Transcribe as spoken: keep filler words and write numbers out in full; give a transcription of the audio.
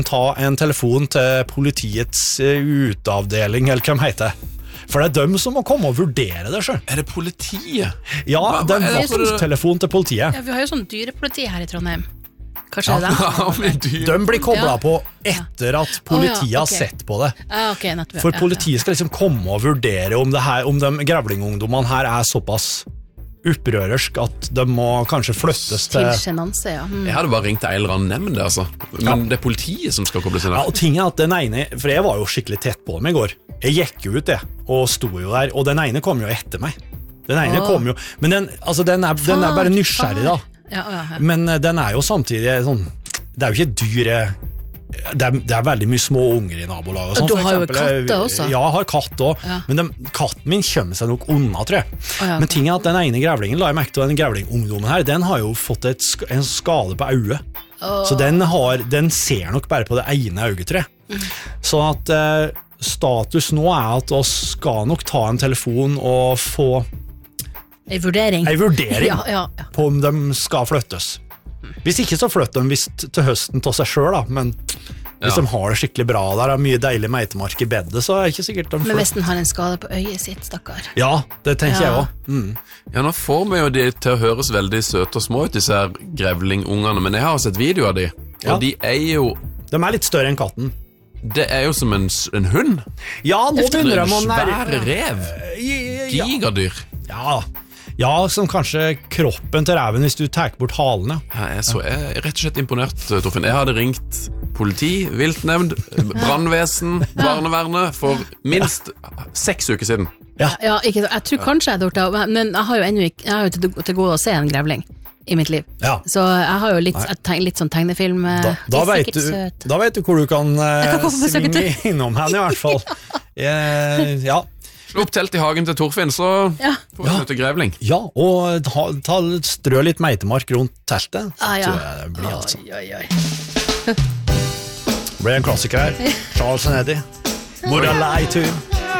ta en telefon til politiets utavdeling, eller hva de heter. For det er dem som må komme og vurdere det selv. Er det politiet? Ja, Hva- det hva er er det for- en telefon til politiet. Ja, vi har jo sånn dyrepoliti her i Trondheim. Kanskje det er Ja, men det? dyr. De blir koblet Ja. på etter at politiet Å, ja, har ok. sett på det. Ja, ok, nettopp. For ja, politiet skal liksom komme og vurdere om, det her, om de grevlingungdommene her er såpass opprørersk at de må kanskje flyttes ja. Til til... Genanse, ja. Mm. Jeg hadde bare ringt til en eller annen nemnd, altså. Men det er politiet som skal kobles inn Ja, her. og ting er at den ene, for jeg var jo skikkelig tett på dem i går. Jeg gikk jo ut det, og sto jo der, og den ene kom jo etter meg. Den ene Åh. kom jo, men den, altså den, er, den er bare nysgjerrig da. Ja, ja, ja. Men eh, den er jo samtidig sånn, det er jo ikke dyr, eh, det er, det er veldig mye små unger i nabolaget. og sånn, Du for har jo eksempel, eh, katter også. Ja, jeg har katt også, Ja. men den, katten min kommer seg nok unna, tror jeg. Å, ja, Men ok. ting er at den ene grevlingen, la jeg merke til den grevlingungdommen her, den har jo fått et, sk- en skade på øyet. Så den, har, den ser nok bare på det ene øyet, tror jeg. Mm. Så at eh, status nå er at vi skal nok ta en telefon og få En vurdering. en vurdering Ja, ja, ja. på om de skal flyttes. Hvis ikke så flytter de visst til høsten til seg selv da, men hvis Ja. de har det skikkelig bra der, har mye deilig meitemark i beddet, så er det ikke sikkert de Men flytter. hvis den har en skade på øyet sitt, stakkar. Ja, det tenker Ja. jeg også. Mm. Ja, nå får vi jo de til å høres veldig søte og små ut, disse her grevlingungene, men jeg har sett videoer av de, og Ja. de er jo, De er litt større enn katten. det er jo som en, s- en hund. Ja, nå begynner de En å svær nærme. rev. Ja. Gigadyr. Ja. ja, som kanskje kroppen til reven hvis du tar bort halen, ja. Ja, jeg, er så, jeg er rett og slett imponert, Torfinn. Jeg hadde ringt politi, viltnemnd, brannvesen, barnevernet for minst seks uker siden. Ja, ikke, jeg tror kanskje jeg hadde gjort det, men jeg har jo ennå ikke Jeg har jo til, til gode å se en grevling i mitt liv. Ja. Så jeg har jo litt, jeg tenker, litt sånn tegnefilm. eh, Da, da, de er vet sikkert du, søte. da vet du hvor du kan, eh, kan komme på besøk til- svinge innom henne i hvert fall. Eh, ja. Slå opp telt i hagen til Torfinn, så Ja. får vi møte grevling. ja, og ta, ta, strø litt meitemark rundt teltet. Ah, ja. Tror jeg det blir altså. Oi, oi, oi. Det blir en klassiker her. Charles and Eddie. Would I lie to you?